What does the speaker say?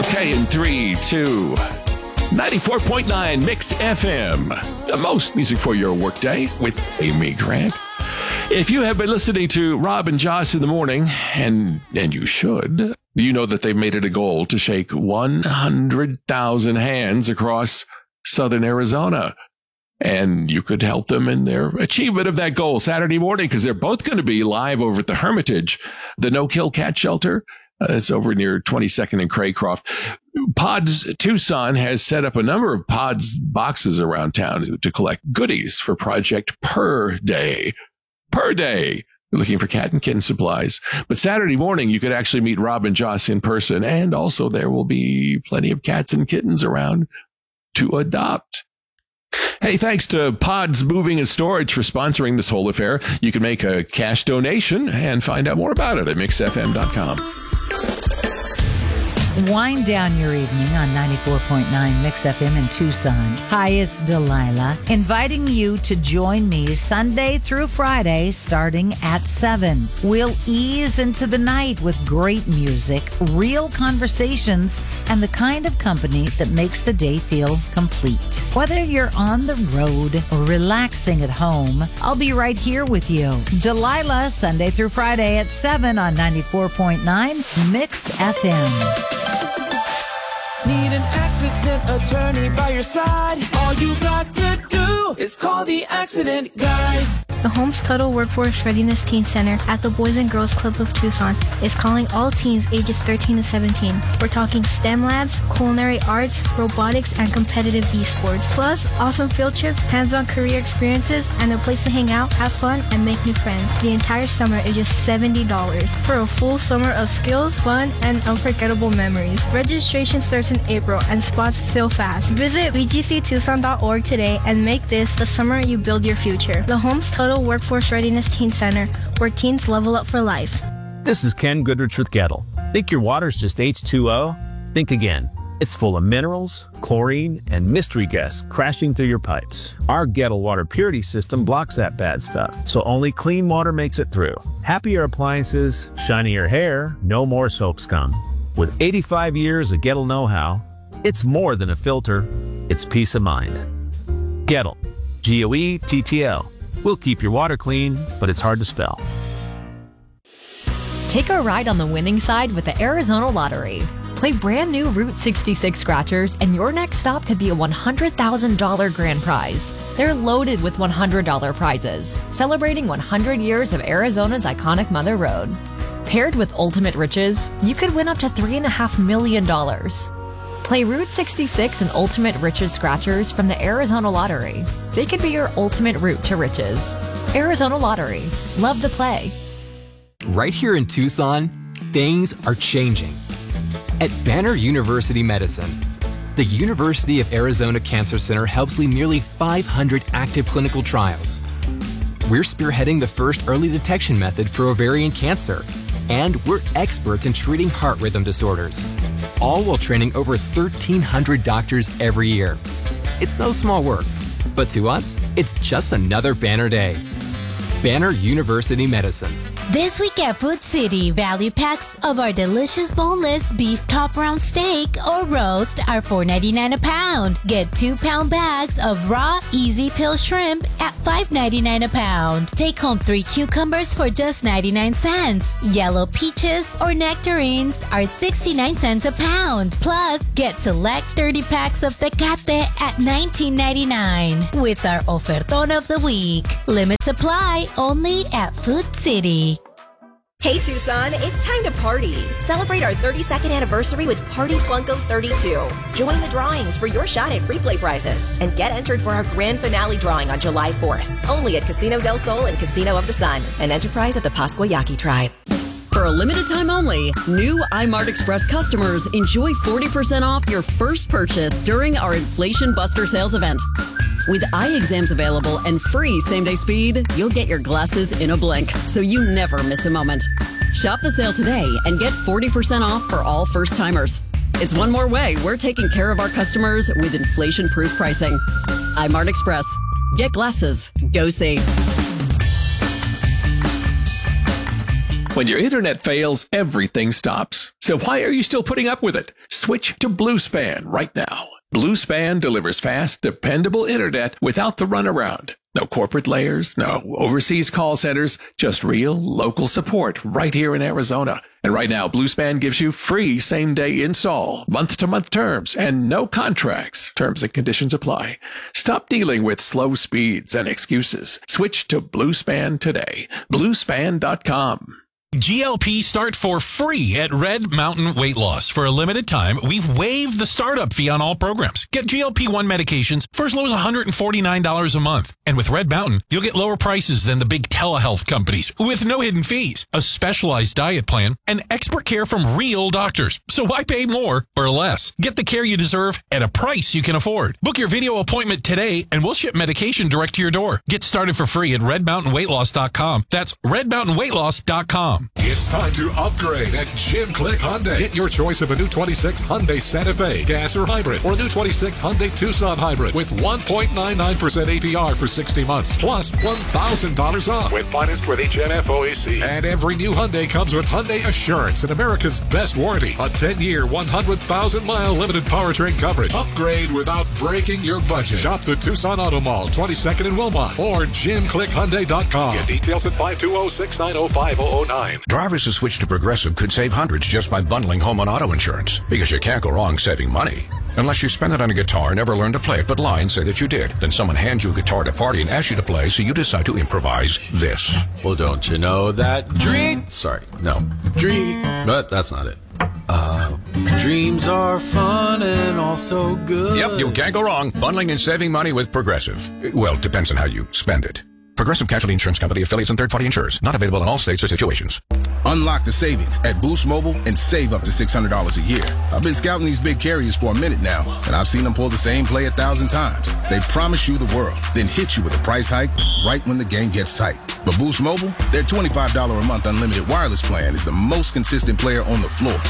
Okay, in 3, 2, 94.9 Mix FM, the most music for your workday with Amy Grant. If you have been listening to Rob and Joss in the morning, and you should, you know that they've made it a goal to shake 100,000 hands across southern Arizona. And you could help them in their achievement of that goal Saturday morning, because they're both going to be live over at the Hermitage, the no-kill cat shelter. It's over near 22nd and Craycroft. Pods Tucson has set up a number of Pods boxes around town to collect goodies for Project Per Day. Per Day. You're looking for cat and kitten supplies. But Saturday morning, you could actually meet Rob and Joss in person. And also there will be plenty of cats and kittens around to adopt. Hey, thanks to Pods Moving and Storage for sponsoring this whole affair. You can make a cash donation and find out more about it at mixfm.com. Wind down your evening on 94.9 Mix FM in Tucson. Hi, it's Delilah, inviting you to join me Sunday through Friday starting at 7. We'll ease into the night with great music, real conversations, and the kind of company that makes the day feel complete. Whether you're on the road or relaxing at home, I'll be right here with you. Delilah, Sunday through Friday at 7 on 94.9 Mix FM. Need an accident attorney by your side? All you got to do is call the Accident Guys. The Holmes Tuttle Workforce Readiness Teen Center at the Boys and Girls Club of Tucson is calling all teens ages 13 to 17. We're talking STEM labs, culinary arts, robotics, and competitive esports. Plus, awesome field trips, hands-on career experiences, and a place to hang out, have fun, and make new friends. The entire summer is just $70 for a full summer of skills, fun, and unforgettable memories. Registration starts in April, and spots fill fast. Visit bgctucson.org today and make this the summer you build your future. The Holmes Tuttle Workforce Readiness Teen Center, where teens level up for life. This is Ken Goodrich with Gettle. Think your water's just H2O? Think again. It's full of minerals, chlorine, and mystery gas crashing through your pipes. Our Gettle water purity system blocks that bad stuff, so only clean water makes it through. Happier appliances, shinier hair, no more soap scum. With 85 years of Gettle know-how, it's more than a filter, it's peace of mind. Gettle. Goettl. We'll keep your water clean, but it's hard to spell. Take a ride on the winning side with the Arizona Lottery. Play brand new Route 66 scratchers, and your next stop could be a $100,000 grand prize. They're loaded with $100 prizes, celebrating 100 years of Arizona's iconic Mother Road. Paired with Ultimate Riches, you could win up to $3.5 million. Play Route 66 and Ultimate Riches scratchers from the Arizona Lottery. They could be your ultimate route to riches. Arizona Lottery. Love the play. Right here in Tucson, things are changing. At Banner University Medicine, the University of Arizona Cancer Center helps lead nearly 500 active clinical trials. We're spearheading the first early detection method for ovarian cancer, and we're experts in treating heart rhythm disorders, all while training over 1,300 doctors every year. It's no small work, but to us, it's just another Banner day. Banner University Medicine. This week at Food City, value packs of our delicious boneless beef top round steak or roast are $4.99 a pound. Get 2-pound bags of raw easy peel shrimp at $5.99 a pound. Take home 3 cucumbers for just 99 cents. Yellow peaches or nectarines are 69 cents a pound. Plus, get select 30 packs of tecate at $19.99 with our ofertón of the week. Limit supply only at Food City. Hey Tucson, it's time to party. Celebrate our 32nd anniversary with Party Flunko 32. Join the drawings for your shot at free play prizes and get entered for our grand finale drawing on July 4th. Only at Casino del Sol and Casino of the Sun, an enterprise of the Pascua Yaqui tribe. For a limited time only, new iMart Express customers enjoy 40% off your first purchase during our Inflation Buster sales event. With eye exams available and free same-day speed, you'll get your glasses in a blink, so you never miss a moment. Shop the sale today and get 40% off for all first-timers. It's one more way we're taking care of our customers with inflation-proof pricing. iMart Express. Get glasses. Go see. When your internet fails, everything stops. So why are you still putting up with it? Switch to Bluespan right now. Bluespan delivers fast, dependable internet without the runaround. No corporate layers, no overseas call centers, just real local support right here in Arizona. And right now, Bluespan gives you free same-day install, month-to-month terms, and no contracts. Terms and conditions apply. Stop dealing with slow speeds and excuses. Switch to Bluespan today. Bluespan.com. GLP start for free at Red Mountain Weight Loss. For a limited time, we've waived the startup fee on all programs. Get GLP-1 medications for as low as $149 a month. And with Red Mountain, you'll get lower prices than the big telehealth companies with no hidden fees, a specialized diet plan, and expert care from real doctors. So why pay more for less? Get the care you deserve at a price you can afford. Book your video appointment today and we'll ship medication direct to your door. Get started for free at redmountainweightloss.com. That's redmountainweightloss.com. It's time to upgrade at Jim Click Hyundai. Get your choice of a new 26 Hyundai Santa Fe, gas or hybrid, or a new 26 Hyundai Tucson hybrid with 1.99% APR for 60 months, plus $1,000 off when financed with HMF OAC. And every new Hyundai comes with Hyundai Assurance and America's best warranty, a 10-year, 100,000-mile limited powertrain coverage. Upgrade without breaking your budget. Shop the Tucson Auto Mall, 22nd and Wilmot, or JimClickHyundai.com. Get details at 520-690-5009. Drivers who switch to Progressive could save hundreds just by bundling home and auto insurance, because you can't go wrong saving money. Unless you spend it on a guitar and never learn to play it but lie and say that you did. Then someone hands you a guitar at a party and asks you to play, so you decide to improvise this. Well, don't you know that but that's not it. Dreams are fun and also good. Yep, you can't go wrong bundling and saving money with Progressive. Well, it depends on how you spend it. Progressive Casualty Insurance Company, affiliates, and third-party insurers. Not available in all states or situations. Unlock the savings at Boost Mobile and save up to $600 a year. I've been scouting these big carriers for a minute now, and I've seen them pull the same play 1,000 times. They promise you the world, then hit you with a price hike right when the game gets tight. But Boost Mobile, their $25 a month unlimited wireless plan is the most consistent player on the floor.